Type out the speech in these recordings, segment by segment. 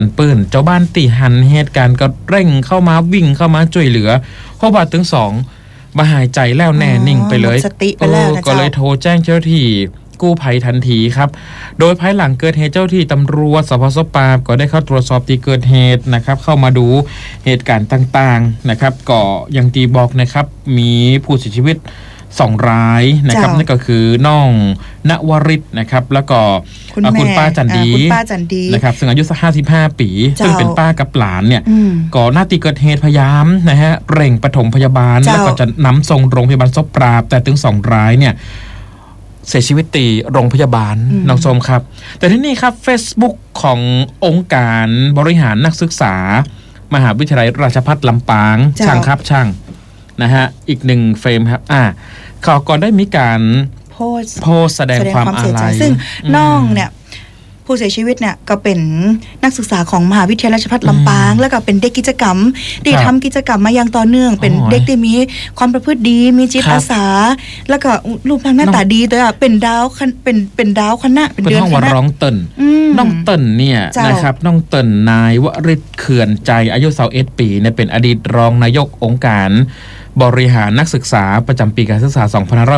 ปืนเจ้าบ้านตีหันเหตุการณ์ก็เร่งเข้ามาวิ่งเข้ามาช่วยเหลือเพราะว่าถึงสองมาหายใจแล้วแน่นิ่งไปเลยสติไปแล้วนะก็เลยโทรแจ้งเจ้าหน้าที่กู้ภัยทันทีครับโดยภายหลังเกิดเหตุเจ้าที่ตำรวจสพสปาบก็ได้เข้าตรวจสอบที่เกิดเหตุนะครับเข้ามาดูเหตุการณ์ต่างๆนะครับก็อย่างที่บอกนะครับมีผู้เสียชีวิต2รายนะครับนั่นก็คือน้องณวริศนะครับแล้วก็คุณป้าจันดีนะครับซึ่งอายุสัก55 ปีซึ่งเป็นป้ากับหลานเนี่ยก่อนหน้าที่เกิดเหตุพยายามนะฮะเร่งปฐมพยาบาลแล้วก็จะนำส่งโรงพยาบาลศพปราบแต่ถึง2รายเนี่ยเสียชีวิตตีโรงพยาบาลน้องส้มครับแต่ที่นี่ครับ Facebook ขององค์การบริหารนักศึกษามหาวิทยาลัยราชภัฏลำปางช่างครับช่างนะฮะอีก1เฟรมครับเขาก่อนได้มีการโพสแสดงความอาลัยซึ่งน้องเนี่ยผู้เสียชีวิตเนี่ยก็เป็นนักศึกษาของมหาวิทยาลัยราชภัฏลำปางแล้วก็เป็นเด็กกิจกรรมที่ทำกิจกรรมมาอย่างต่อเนื่องเป็นเด็กที่มีความประพฤติดีมีจิตอาสาแล้วก็รูปร่างหน้าตาดีตัวเป็นดาวเป็นดาวคณะเป็นเดือนคณะร้องเติ้นน้องเติ้นเนี่ยนะครับน้องเติ้นนายวริศเขื่อนใจอายุ21 ปีเนี่ยเป็นอดีตรองนายกองค์การบริหารนักศึกษาประจำปีการศึกษา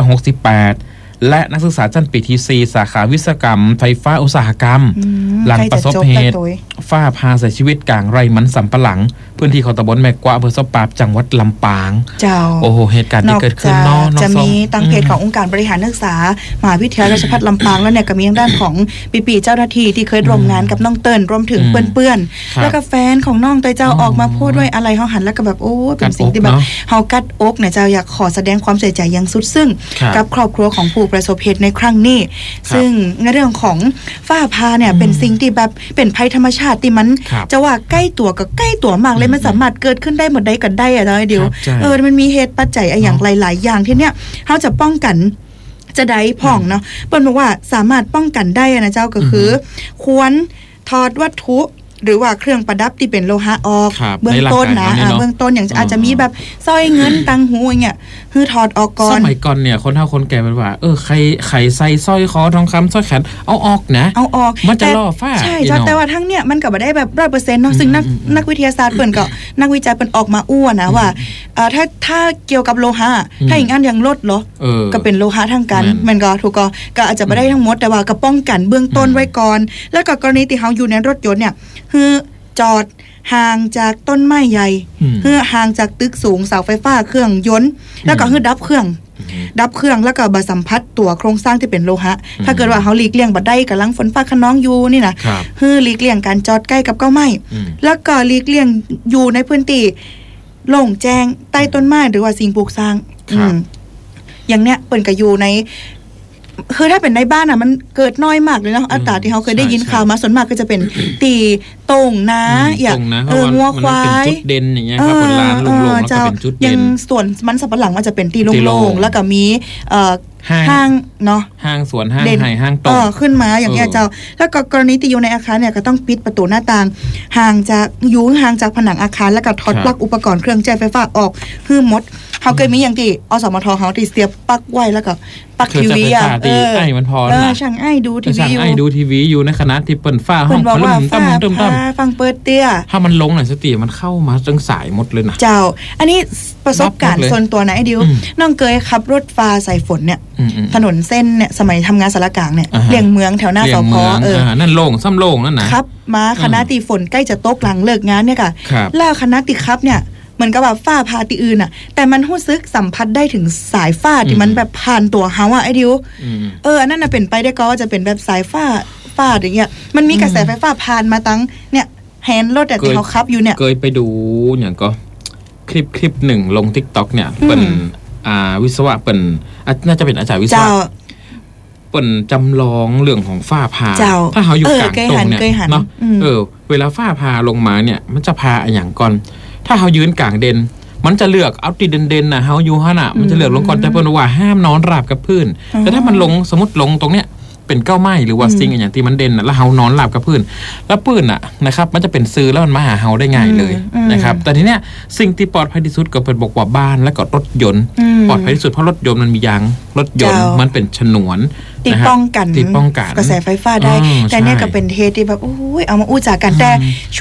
2568 และนักศึกษาชั้นปีที่4สาขาวิศวกรรมไฟฟ้าอุตสาหกรรมหลังประสบเหตุฟ้าผ่าเสียชีวิตกลางไร่มันสำปะหลังพื้นที่ของตำบลแม่กวาอำเภอสปาบจังหวัดลำปางโอ้โหเหตุการณ์ที่เกิดขึ้นจะมีตั้งเพจขององค์การบริหารนักศึกษามหาวิทยาลัยราชภัฏลำปางแล้วเนี่ยก็มีทางด้านของปีเจ้าหน้าที่ที่เคยร่วมงานกับน้องเติ้ลรวมถึงเพื่อนๆแล้วก็แฟนของน้องตัวเจ้าออกมาพูดด้วยอะไรเขาหันแล้วก็แบบโอ้เป็นสิ่งที่แบบเฮากัดอกเนี่ยเจ้าอยากขอแสดงความเสียใจอย่างสุดซึ้งกับครอบครัวของผู้ประสบเหตุในครั้งนี้ซึ่งในเรื่องของฟ้าผ่าเนี่ยเป็นสิ่งที่แบบเป็นภัยธรรมชาติที่มันจะว่าใกล้ตัวก็ใกล้ตัวมากเลยมันสามารถเกิดขึ้นได้หมดได้ก็ได้อะเนาะเดี๋ยวมันมีเหตุปัจจัยอย่างหลายๆอย่างที่เนี่ยเขาจะป้องกันจะได้พ่องเนาะเปิ้ลบอกว่าสามารถป้องกันได้นะเจ้าก็คือควรถอดวัตถุหรือว่าเครื่องประดับที่เป็นโลหะออกเบื้องต้นนะเบื้องต้นอย่างอาจจะมีแบบสร้อยเงินตังหูอย่างเงี้ยคือถอดออกก่อนสมัยก่อนเนี่ยคนเฒ่าคนแก่เป็นว่าใครใส่สร้อยคอทองคำสร้อยแขนเอาออกนะเอาออกมันจะล่อฟ้าใช่แต่ว่าทั้งเนี่ยมันก็บ่ได้แบบ 100% เนาะซึ่งนักวิทยาศาสตร์เปิ้นก็นักวิจัยเปิ้นออกมาอ้วนนะว่าถ้าเกี่ยวกับโลหะถ้าอย่างนั้นอย่างรถเหรอก็เป็นโลหะทางกันมันก็ถูกก็อาจจะบ่ได้ทั้งหมดแต่ว่าก็ป้องกันเบื้องต้นไว้ก่อนแล้วก็กรณีที่เฮาอยู่ในรถยนต์เนี่ยคือจอดห่างจากต้นไม้ใหญ่เพื่อห่างจากตึกสูงเสาไฟฟ้าเครื่องยนต์แล้วก็คือดับเครื่องแล้วก็บ่สัมผัสตัวโครงสร้างที่เป็นโลหะถ้าเกิดว่าเฮาหลีกเลี่ยงบ่ได้กํลังฝนฟ้าคะนองอยู่นี่นะคือหลีกเลี่ยงการจอดใกล้กับเก้าไม้แล้วก็หลีกเลี่ยงอยู่ในพื้นที่โล่งแจ้งใต้ต้นไม้หรือว่าสิ่งปลูกสร้างอย่างเนี้ยเปิ้นก็อยู่ในคือถ้าเป็นในบ้านอ่ะมันเกิดน้อยมากเลยเนาะอัตราที่เขาเคยได้ยินข่าวมาส่วนมากก็จะเป็นตีโต่งนะอย่างงัวควายจุดเด่นอย่างเงี้ยครับผลลานลงๆแล้วก็เป็นจุดเด่นยังส่วนมันสับปะหลังมันจะเป็นตีโล่งๆแล้วก็มีห้างเนาะห้างสวนห้างไห่ห้างโต่งขึ้นมาอย่างเงี้ยเจ้าแล้วก็กรณีที่อยู่ในอาคารเนี่ยก็ต้องปิดประตูหน้าต่างห่างจากผนังอาคารแล้วก็ถอดปลั๊กอุปกรณ์เครื่องใช้ไฟฟ้าออกคือหมดเขาเคยมีอย่างที่อสมทเขาที่เสียบปลั๊กไว้แล้วก็ปลั๊กทีวีมันพอนะช่างดูทีวีอยู่ในขณะที่เปิดฟ้าห้องพลุ่มตั้มฟังเปิดเตี้ยถ้ามันลงหน่อยสติมันเข้ามาจังสายหมดเลยนะเจ้าอันนี้ประสบการณ์ส่วนตัวนะไอ้ดิวน้องเคยขับรถฟ้าใส่ฝนเนี่ยถนนเส้นเนี่ยสมัยทำงานสารกลางเนี่ยเลี่ยงเมืองแถวหน้าสพนั่นโล่งซ้ำโล่งนั่นนะครับมาคณะตีฝนใกล้จะตกหลังเลิกงานเนี่ยค่ะแล้วคณะตีครับเนี่ยเหมือนกับแบบฟ้าผ่าที่อื่นอ่ะแต่มันรู้สึกสัมผัสได้ถึงสายฟ้าที่มันแบบผ่านตัวเฮาอ่ะไอ้ดิวอันนั้นน่ะเป็นไปได้ก็จะเป็นแบบสายฟ้าอย่างเงี้ยมันมีกระแสไฟฟ้าผ่านมาตั้งเนี่ยแฮนด์รถที่เขาขับอยู่เนี่ยเคยไปดูอย่างก็คลิปหนึ่งลง TikTok เนี่ยเป็นวิศวะเป็นน่าจะเป็นอาจารย์วิศวะเป็นจำลองเรื่องของฟ้าผ่าถ้าเขาอยู่กลางตรงเนี่ยเนาะเวลาฟ้าผ่าลงมาเนี่ยมันจะผ่าอย่างก่อนถ้าเขายืนกลางเด่นมันจะเลือกเอาตีเด่นๆนะเขาอยู่ฮะน่ะมันจะเลือกลงก่อนแต่เพิ่นว่าห้ามนอนราบกับพื้นแต่ถ้ามันลงสมมติลงตรงเนี้ยเป็นเก้าไม้หรือว่าสิ่งอย่างที่มันเด่นแล้วเฮานอนราบกับพื้นแล้วปืนน่ะนะครับมันจะเป็นซื้อแล้วมันมาหาเฮาได้ง่ายเลยนะครับแต่ทีเนี้ยสิ่งที่ปลอดภัยที่สุดก็เป็นบอกว่าบ้านและก็รถยนต์ปลอดภัยที่สุดเพราะรถยนต์มันมียางรถยนต์มันเป็นฉนวนติดป้องกันกระแสไฟฟ้าได้แต่เนี่ยก็เป็นเทสที่แบบโอ้ยเอามาอู้จากกันแต่